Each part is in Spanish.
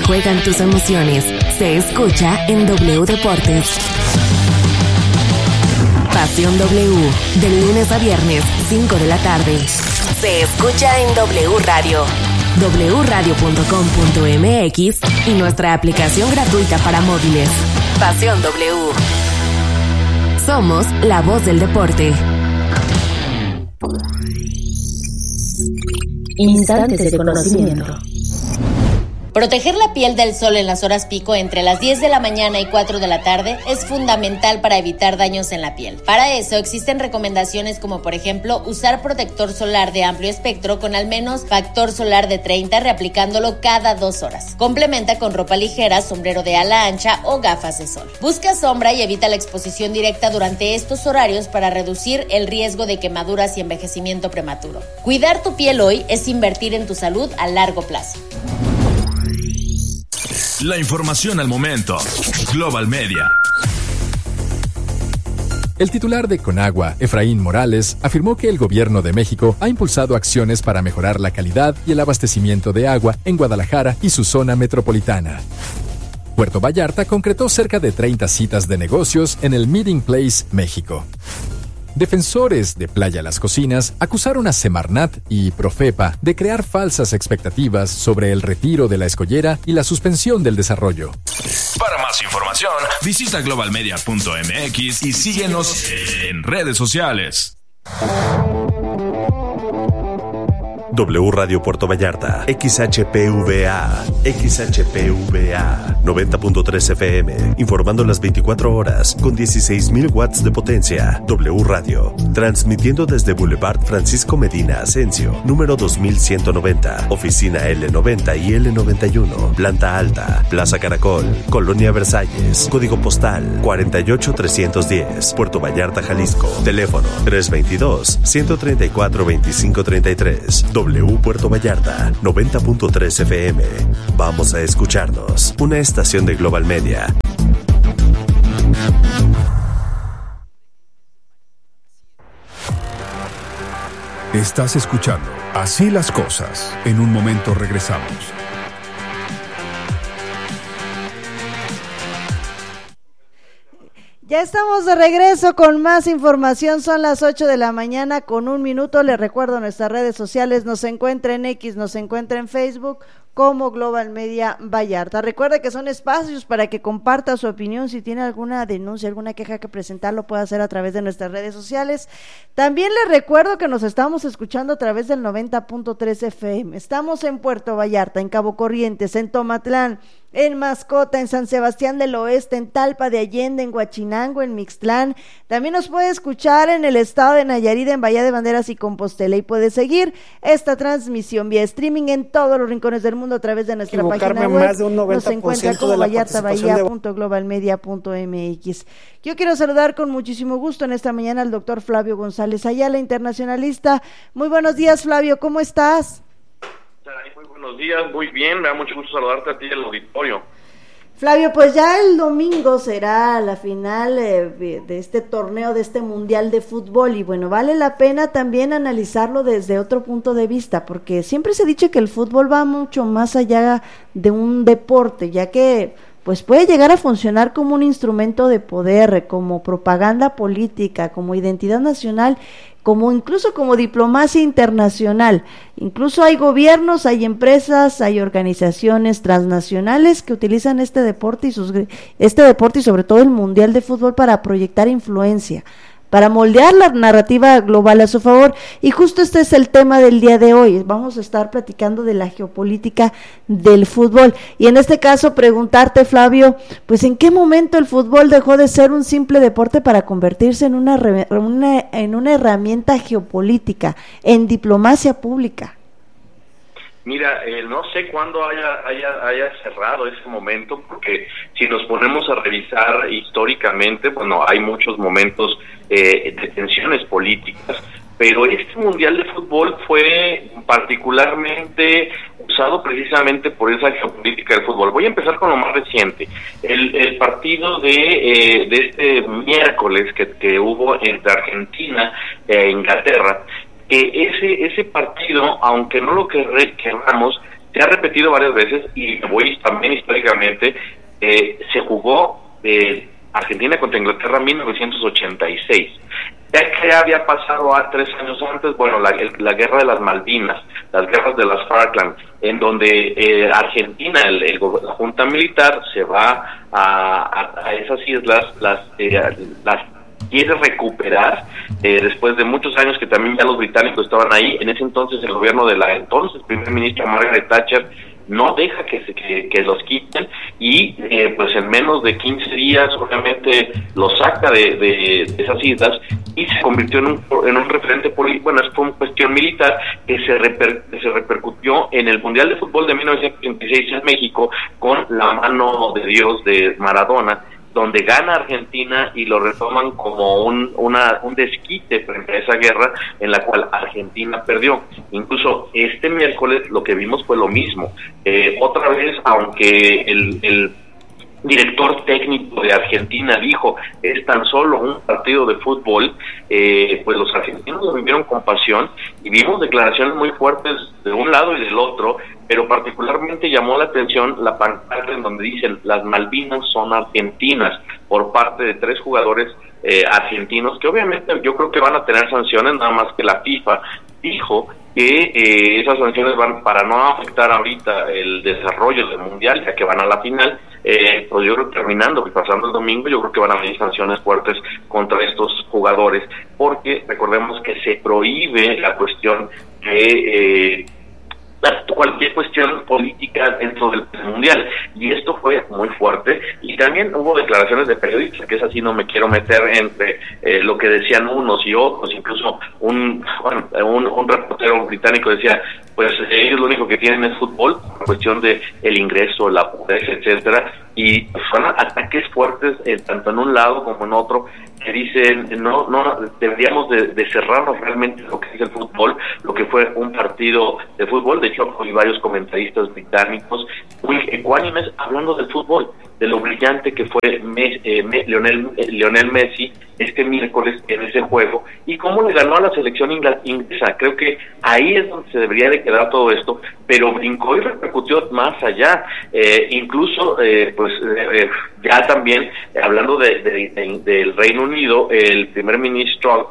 juegan tus emociones. Se escucha en W Deportes. Pasión W, de lunes a viernes, 5 de la tarde. Se escucha en W Radio, wradio.com.mx y nuestra aplicación gratuita para móviles. Pasión W. Somos la voz del deporte. Instantes de conocimiento. Proteger la piel del sol en las horas pico entre las 10 de la mañana y 4 de la tarde es fundamental para evitar daños en la piel. Para eso existen recomendaciones como por ejemplo usar protector solar de amplio espectro con al menos factor solar de 30 reaplicándolo cada 2 horas. Complementa con ropa ligera, sombrero de ala ancha o gafas de sol. Busca sombra y evita la exposición directa durante estos horarios para reducir el riesgo de quemaduras y envejecimiento prematuro. Cuidar tu piel hoy es invertir en tu salud a largo plazo. La información al momento. Global Media. El titular de Conagua, Efraín Morales, afirmó que el gobierno de México ha impulsado acciones para mejorar la calidad y el abastecimiento de agua en Guadalajara y su zona metropolitana. Puerto Vallarta concretó cerca de 30 citas de negocios en el Meeting Place, México. Defensores de Playa Las Cocinas acusaron a Semarnat y Profepa de crear falsas expectativas sobre el retiro de la escollera y la suspensión del desarrollo. Para más información, visita globalmedia.mx y síguenos en redes sociales. W Radio Puerto Vallarta, XHPVA, 90.3 FM, informando las 24 horas, con 16.000 watts de potencia. W Radio, transmitiendo desde Boulevard Francisco Medina Asensio, número 2190, oficina L90 y L91, planta alta, Plaza Caracol, Colonia Versalles, código postal 48310, Puerto Vallarta, Jalisco, teléfono 322-134-2533. W Puerto Vallarta, 90.3 FM. Vamos a escucharnos. Una estación de Global Media. Estás escuchando Así las cosas. En un momento regresamos. Ya estamos de regreso con más información, son las 8 de la mañana con 1 minuto, les recuerdo nuestras redes sociales, nos encuentra en X, nos encuentra en Facebook como Global Media Vallarta. Recuerde que son espacios para que comparta su opinión, si tiene alguna denuncia, alguna queja que presentar, lo puede hacer a través de nuestras redes sociales. También les recuerdo que nos estamos escuchando a través del 90.3 FM, estamos en Puerto Vallarta, en Cabo Corrientes, en Tomatlán, en Mascota, en San Sebastián del Oeste, en Talpa de Allende, en Huachinango, en Mixtlán. También nos puede escuchar en el estado de Nayarit, en Bahía de Banderas y Compostela, y puede seguir esta transmisión vía streaming en todos los rincones del mundo a través de nuestra página web. Más de un 90% nos encuentra como vallartabahía.globalmedia.mx. Yo quiero saludar con muchísimo gusto en esta mañana al doctor Flavio González Ayala, internacionalista. Muy buenos días, Flavio, ¿cómo estás? Muy buenos días, muy bien, me da mucho gusto saludarte a ti y al auditorio. Flavio, pues ya el domingo será la final de este torneo, de este mundial de fútbol, y bueno, vale la pena también analizarlo desde otro punto de vista, porque siempre se ha dicho que el fútbol va mucho más allá de un deporte, ya que pues puede llegar a funcionar como un instrumento de poder, como propaganda política, como identidad nacional, como incluso como diplomacia internacional. Incluso hay gobiernos, hay empresas, hay organizaciones transnacionales que utilizan este deporte y sobre todo el Mundial de Fútbol para proyectar influencia, para moldear la narrativa global a su favor, y justo este es el tema del día de hoy. Vamos a estar platicando de la geopolítica del fútbol, y en este caso preguntarte, Flavio, pues ¿en qué momento el fútbol dejó de ser un simple deporte para convertirse en una herramienta geopolítica, en diplomacia pública? Mira, no sé cuándo haya cerrado ese momento, porque si nos ponemos a revisar históricamente, bueno, hay muchos momentos de tensiones políticas, pero este Mundial de Fútbol fue particularmente usado precisamente por esa geopolítica del fútbol. Voy a empezar con lo más reciente, el partido de este miércoles que hubo entre Argentina e Inglaterra. Ese partido, aunque no lo querramos, Se ha repetido varias veces y voy también históricamente, se jugó Argentina contra Inglaterra en 1986. Ya que había pasado 3 años antes, bueno, la guerra de las Malvinas, las guerras de las Falklands, en donde Argentina, la junta militar, se va a esas islas, las quiere recuperar después de muchos años que también ya los británicos estaban ahí. En ese entonces el gobierno de la entonces primer ministra Margaret Thatcher no deja que los quiten y pues en menos de 15 días obviamente los saca de esas islas y se convirtió en un referente político. Bueno, es una cuestión militar que se repercutió en el Mundial de Fútbol de 1986 en México con la mano de Dios de Maradona, donde gana Argentina y lo retoman como un desquite frente a esa guerra en la cual Argentina perdió. Incluso este miércoles lo que vimos fue lo mismo. Otra vez, aunque el director técnico de Argentina dijo es tan solo un partido de fútbol, pues los argentinos lo vivieron con pasión y vimos declaraciones muy fuertes de un lado y del otro, pero particularmente llamó la atención la pancarta en donde dicen las Malvinas son argentinas por parte de 3 jugadores argentinos que obviamente yo creo que van a tener sanciones, nada más que la FIFA dijo que esas sanciones van para no afectar ahorita el desarrollo del mundial, ya que van a la final. Pues yo creo que terminando y pasando el domingo, yo creo que van a venir sanciones fuertes contra estos jugadores, porque recordemos que se prohíbe la cuestión de cualquier cuestión política dentro del mundial, y esto fue muy fuerte. Y también hubo declaraciones de periodistas, que es así, no me quiero meter entre lo que decían unos y otros. Incluso un reportero británico decía, pues ellos lo único que tienen es fútbol, cuestión de el ingreso, la pobreza, etcétera, y son ataques fuertes tanto en un lado como en otro, que dicen no deberíamos de cerrarnos realmente lo que es el fútbol, lo que fue un partido de fútbol. De hecho, hay varios comentaristas británicos muy ecuánimes hablando del fútbol, de lo brillante que fue Lionel Messi este miércoles en ese juego y cómo le ganó a la selección inglesa. Creo que ahí es donde se debería de quedar todo esto, pero brincó y repercutió más allá. Incluso ya también hablando del Reino Unido, el primer ministro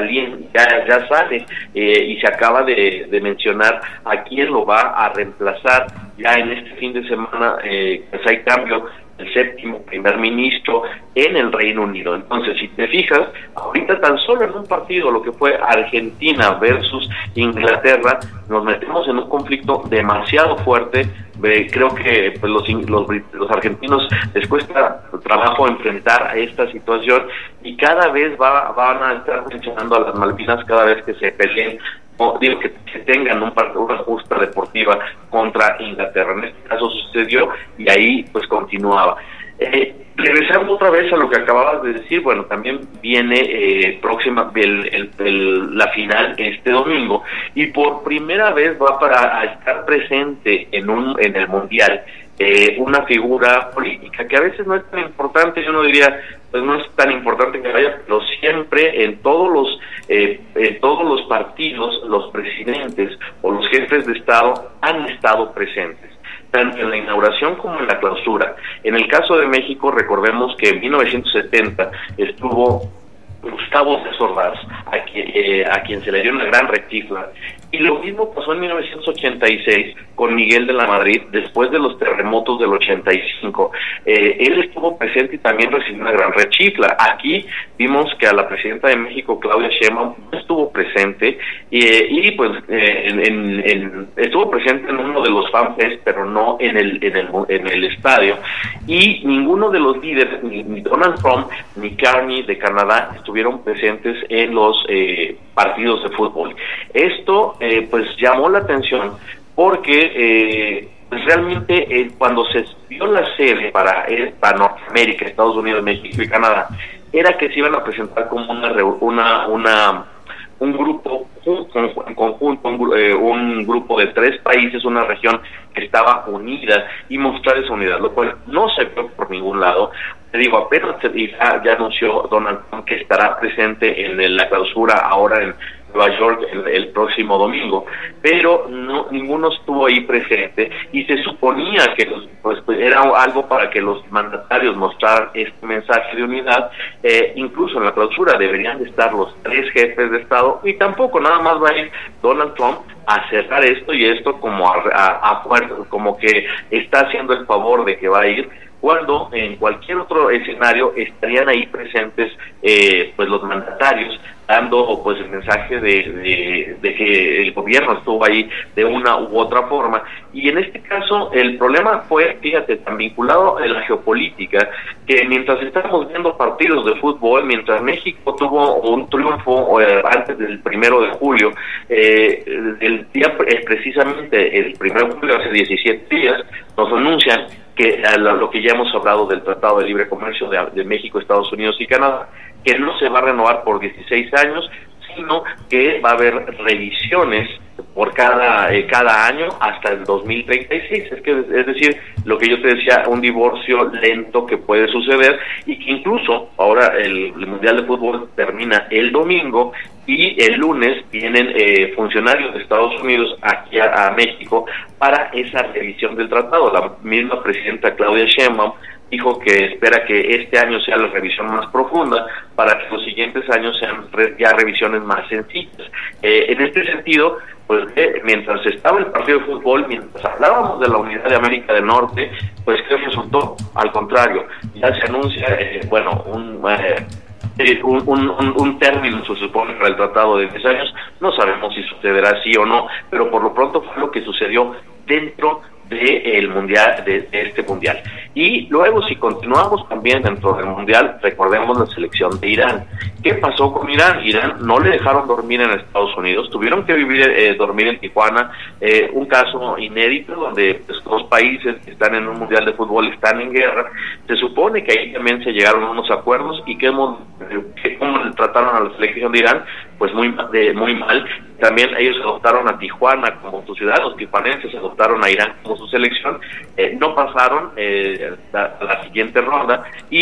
ya sale y se acaba de mencionar a quién lo va a reemplazar ya en este fin de semana. Pues hay cambio, el 7º primer ministro en el Reino Unido. Entonces, si te fijas, ahorita tan solo en un partido, lo que fue Argentina versus Inglaterra, nos metemos en un conflicto demasiado fuerte. Creo que pues, los argentinos les cuesta trabajo enfrentar a esta situación y cada vez van a estar mencionando a las Malvinas cada vez que se peleen. Digo que tengan una justa deportiva contra Inglaterra. En este caso sucedió y ahí pues continuaba. Regresando otra vez a lo que acababas de decir, bueno, también viene próxima la final este domingo y por primera vez va a estar presente en el mundial una figura política que a veces no es tan importante. Yo no diría, pues no es tan importante que vaya, pero siempre en todos los partidos los presidentes o los jefes de Estado han estado presentes, tanto en la inauguración como en la clausura. En el caso de México, recordemos que en 1970 estuvo Gustavo Díaz Ordaz, a quien se le dio una gran rechifla, y lo mismo pasó en 1986 con Miguel de la Madrid, después de los terremotos del 85. Él estuvo presente y también recibió una gran rechifla. Aquí vimos que a la presidenta de México, Claudia Sheinbaum, no estuvo presente, y pues estuvo presente en uno de los fanfests, pero no en el estadio, y ninguno de los líderes, ni Donald Trump ni Carney de Canadá, estuvieron presentes en los partidos de fútbol. Esto pues llamó la atención porque pues realmente cuando se vio la sede para Norteamérica, Estados Unidos, México y Canadá, era que se iban a presentar como un grupo en conjunto un grupo de 3 países, una región que estaba unida, y mostrar esa unidad, lo cual no se vio por ningún lado. Te digo, apenas ya anunció Donald Trump que estará presente en la clausura ahora en Nueva York el próximo domingo, pero ninguno estuvo ahí presente, y se suponía que pues era algo para que los mandatarios mostraran este mensaje de unidad. Incluso en la clausura deberían de estar los 3 jefes de Estado, y tampoco, nada más va a ir Donald Trump a cerrar esto, y esto como a fuerza, como que está haciendo el favor de que va a ir, cuando en cualquier otro escenario estarían ahí presentes pues los mandatarios, dando pues el mensaje de que el gobierno estuvo ahí de una u otra forma. Y en este caso el problema fue, fíjate, tan vinculado a la geopolítica, que mientras estábamos viendo partidos de fútbol, mientras México tuvo un triunfo antes del 1 de julio, el día precisamente el 1 de julio, hace 17 días, nos anuncian que lo que ya hemos hablado del Tratado de Libre Comercio de México, Estados Unidos y Canadá, que no se va a renovar por 16 años, sino que va a haber revisiones por cada año hasta el 2036. Es decir, lo que yo te decía, un divorcio lento que puede suceder, y que incluso ahora el Mundial de Fútbol termina el domingo, y el lunes vienen funcionarios de Estados Unidos aquí a México para esa revisión del tratado. La misma presidenta Claudia Sheinbaum dijo que espera que este año sea la revisión más profunda, para que los siguientes años sean ya revisiones más sencillas. En este sentido, pues mientras estaba el partido de fútbol, mientras hablábamos de la unidad de América del Norte, pues ¿qué resultó? Al contrario, ya se anuncia, un término, se supone, para el tratado de 10 años. No sabemos si sucederá sí o no, pero por lo pronto fue lo que sucedió dentro del mundial, de este mundial. Y luego, si continuamos también dentro del mundial, recordemos la selección de Irán. ¿Qué pasó con Irán? Irán no le dejaron dormir en Estados Unidos, tuvieron que dormir en Tijuana, un caso inédito donde pues, 2 países que están en un mundial de fútbol están en guerra. Se supone que ahí también se llegaron a unos acuerdos, y cómo trataron a la selección de Irán, pues muy mal. También ellos adoptaron a Tijuana como su ciudad, los tijuanenses adoptaron a Irán como su selección, no pasaron a la siguiente ronda, y